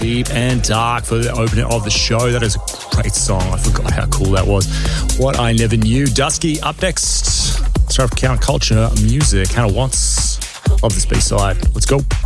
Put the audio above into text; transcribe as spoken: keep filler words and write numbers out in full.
Deep and Dark for the opener of the show. That is a great song. I forgot how cool that was. What I Never Knew. Dusky up next. Straight off Counterculture Music. Hannah Wants. Love this B-side. Let's go.